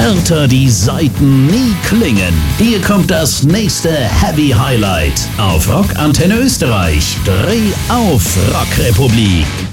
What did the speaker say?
Härter die Saiten nie klingen. Hier kommt das nächste Heavy Highlight auf Rock Antenne Österreich. Dreh auf Rockrepublik.